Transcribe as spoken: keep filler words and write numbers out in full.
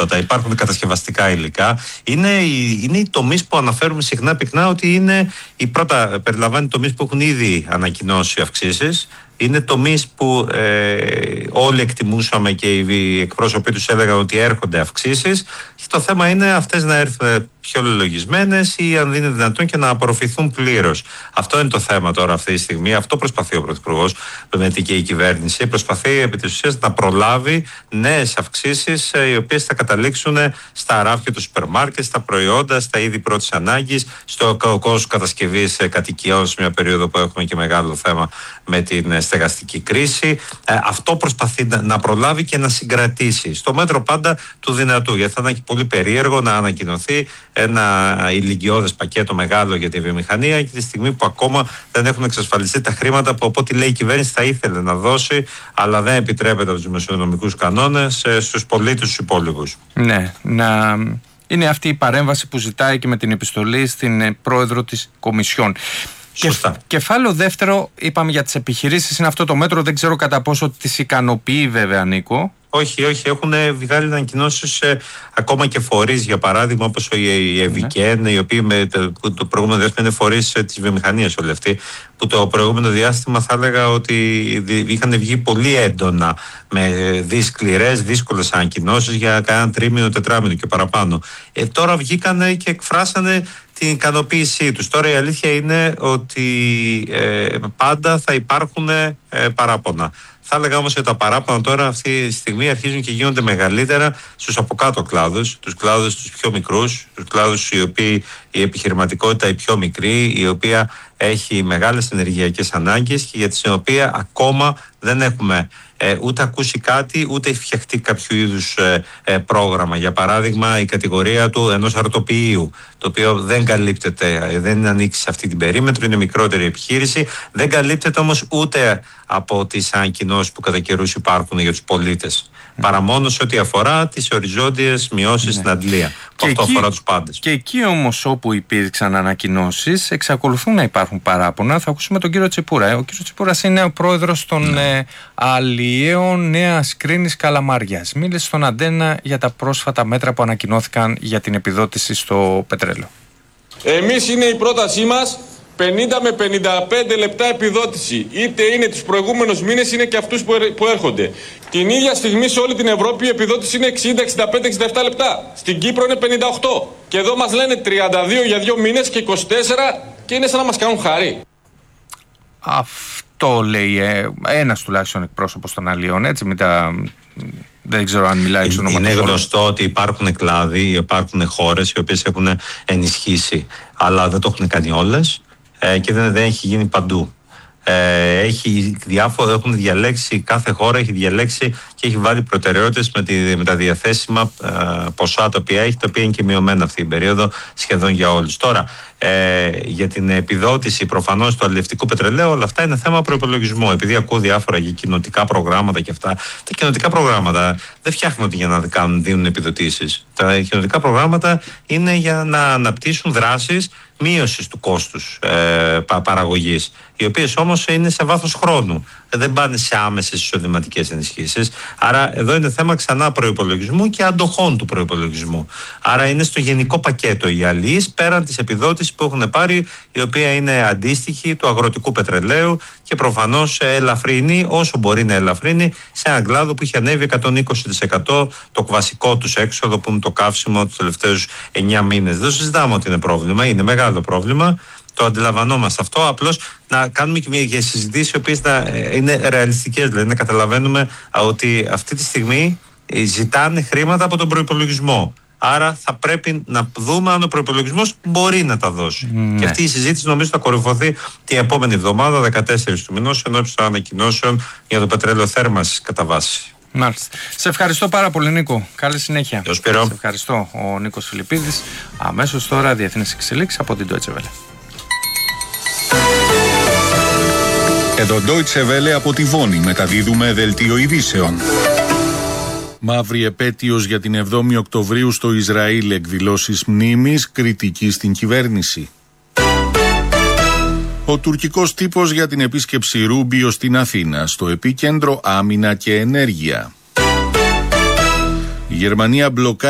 πιθανότατα. Υπάρχουν κατασκευαστικά υλικά. Είναι οι, είναι οι τομείς που αναφέρουμε συχνά πυκνά ότι είναι η πρώτα, περιλαμβάνει τομείς που έχουν ήδη ανακοινώσει αυξήσεις. Είναι τομείς που ε, όλοι εκτιμούσαμε και οι εκπρόσωποι τους έλεγαν ότι έρχονται αυξήσεις. Και το θέμα είναι αυτές να έρθουν πιο λογισμένες ή αν είναι δυνατόν και να απορροφηθούν πλήρως. Αυτό είναι το θέμα τώρα αυτή τη στιγμή. Αυτό προσπαθεί ο Πρωθυπουργός με και η κυβέρνηση. Προσπαθεί επί της ουσίας να προλάβει νέες αυξήσεις οι οποίες θα καταλήξουν στα ράφια του σούπερ μάρκετ, στα προϊόντα, στα είδη πρώτης ανάγκης, στο κόστος κατασκευής κατοικιών σε μια περίοδο που έχουμε και μεγάλο θέμα με την στεγαστική κρίση. Ε, αυτό προσπαθεί να, να προλάβει και να συγκρατήσει στο μέτρο πάντα του δυνατού. Γιατί θα ήταν και πολύ περίεργο να ανακοινωθεί ένα ηλικιώδες πακέτο μεγάλο για τη βιομηχανία και τη στιγμή που ακόμα δεν έχουν εξασφαλιστεί τα χρήματα που από ό,τι λέει η κυβέρνηση θα ήθελε να δώσει, αλλά δεν επιτρέπεται από τους δημοσιονομικούς κανόνες στους πολίτες τους υπόλοιπους. Ναι, να... είναι αυτή η παρέμβαση που ζητάει και με την επιστολή στην πρόεδρο της Κομισιόν. Σωστά. Κεφάλαιο δεύτερο, είπαμε για τις επιχειρήσεις, είναι αυτό το μέτρο, δεν ξέρω κατά πόσο τις ικανοποιεί βέβαια, Νίκο. Όχι, όχι, έχουν βγάλει ανακοινώσεις ε, ακόμα και φορείς, για παράδειγμα, όπως η Ευικέν, ναι. οι οποίοι με το, το προηγούμενο διάστημα είναι φορείς ε, της βιομηχανίας όλοι αυτοί, που το προηγούμενο διάστημα θα έλεγα ότι είχαν βγει πολύ έντονα με σκληρές, δύσκολες ανακοινώσεις για κάνα τρίμηνο, τετράμηνο και παραπάνω. Ε, τώρα βγήκανε και εκφράσανε την ικανοποίησή τους. Τώρα η αλήθεια είναι ότι ε, πάντα θα υπάρχουν ε, παράπονα. Θα έλεγα όμως ότι τα παράπονα τώρα αυτή τη στιγμή αρχίζουν και γίνονται μεγαλύτερα στους από κάτω κλάδους, τους κλάδους τους πιο μικρούς, τους κλάδους οι οποίοι η επιχειρηματικότητα η πιο μικρή, η οποία έχει μεγάλες ενεργειακές ανάγκες και για την οποία ακόμα δεν έχουμε ε, ούτε ακούσει κάτι, ούτε έχει φτιαχτεί κάποιο είδους ε, ε, πρόγραμμα. Για παράδειγμα, η κατηγορία του ενός αρτοποιείου, το οποίο δεν καλύπτεται, δεν είναι ανοίξει σε αυτή την περίμετρο, είναι μικρότερη επιχείρηση, δεν καλύπτεται όμως ούτε από τις ανακοινώσεις που κατά καιρούς υπάρχουν για τους πολίτες. Mm. Παρά μόνο σε ό,τι αφορά τις οριζόντιες μειώσεις mm. στην αντλία. Και αυτό εκεί, αφορά τους πάντες. Και εκεί όμως όπου υπήρξαν ανακοινώσεις, εξακολουθούν να υπάρχουν παράπονα. Θα ακούσουμε τον κύριο Τσιπούρα. Ο κύριος Τσιπούρας είναι ο πρόεδρος των mm. ε, Αλλιέων Νέας Κρίνης Καλαμάριας. Μίλησε στον Αντένα για τα πρόσφατα μέτρα που ανακοινώθηκαν για την επιδότηση στο πετρέλαιο. Εμείς είναι η πρότασή μας πενήντα με πενήντα πέντε λεπτά επιδότηση. Είτε είναι τους προηγούμενους μήνες, είναι και αυτούς που έρχονται. Την ίδια στιγμή σε όλη την Ευρώπη η επιδότηση είναι εξήντα, εξήντα πέντε, εξήντα επτά λεπτά. Στην Κύπρο είναι πενήντα οκτώ. Και εδώ μας λένε τριάντα δύο για δύο μήνες και είκοσι τέσσερα και είναι σαν να μας κάνουν χάρη. Αυτό λέει ε, ένας τουλάχιστον εκπρόσωπος των Αλλιών, έτσι με τα... Δεν ξέρω αν μιλάει στον Είναι γνωστό ότι υπάρχουν κλάδοι, υπάρχουν χώρες οι οποίες έχουν ενισχύσει, αλλά δεν το έχουν κάνει όλες ε, και δεν, δεν έχει γίνει παντού. Ε, έχει διάφορα, έχουν διαλέξει, κάθε χώρα έχει διαλέξει και έχει βάλει προτεραιότητες με, τη, με τα διαθέσιμα ε, ποσά τα οποία έχει, τα οποία είναι και μειωμένα αυτή την περίοδο σχεδόν για όλους. Τώρα, ε, για την επιδότηση προφανώς του αλλιευτικού πετρελαίου, όλα αυτά είναι θέμα προϋπολογισμού. Επειδή ακούω διάφορα για κοινοτικά προγράμματα και αυτά, τα κοινοτικά προγράμματα δεν φτιάχνονται για να κάνουν, δίνουν επιδοτήσεις. Τα κοινοτικά προγράμματα είναι για να αναπτύσσουν δράσεις μείωσης του κόστους ε, παραγωγής, οι οποίες όμως είναι σε βάθος χρόνου. Δεν πάνε σε άμεσες εισοδηματικές ενισχύσεις. Άρα εδώ είναι θέμα ξανά προϋπολογισμού και αντοχών του προϋπολογισμού. Άρα είναι στο γενικό πακέτο οι αλληλείς πέραν της επιδότησης που έχουν πάρει, η οποία είναι αντίστοιχη του αγροτικού πετρελαίου και προφανώς ελαφρύνει όσο μπορεί να ελαφρύνει σε έναν κλάδο που είχε ανέβει εκατόν είκοσι τοις εκατό το βασικό τους έξοδο που είναι το καύσιμο τους τελευταίους εννιά μήνες. Δεν συζητάμε ότι είναι πρόβλημα, είναι μεγάλο πρόβλημα. Το αντιλαμβανόμαστε αυτό. Απλώς να κάνουμε και συζητήσεις οι οποίες να είναι ρεαλιστικές. Δηλαδή να καταλαβαίνουμε ότι αυτή τη στιγμή ζητάνε χρήματα από τον προϋπολογισμό. Άρα θα πρέπει να δούμε αν ο προϋπολογισμός μπορεί να τα δώσει. Mm, και αυτή η συζήτηση νομίζω θα κορυφωθεί την επόμενη εβδομάδα, δεκατέσσερις του μηνός, ενώπιον των ανακοινώσεων για το πετρέλαιο θέρμανσης κατά βάση. Μάλιστα. Σε ευχαριστώ πάρα πολύ, Νίκο. Καλή συνέχεια. Το Σπύρο. Σε ευχαριστώ. Ο Νίκος Φιλιππίδης. Αμέσως τώρα διεθνείς εξελίξεις από την Deutsche Welle. Εδώ Deutsche Welle από τη Βόνη μεταδίδουμε δελτίο ειδήσεων. Μαύρη επέτειος για την εβδόμη Οκτωβρίου στο Ισραήλ, εκδηλώσεις μνήμης, κριτική στην κυβέρνηση. Ο τουρκικός τύπος για την επίσκεψη Ρούμπιο στην Αθήνα, στο επίκεντρο άμυνα και ενέργεια. Η Γερμανία μπλοκάρει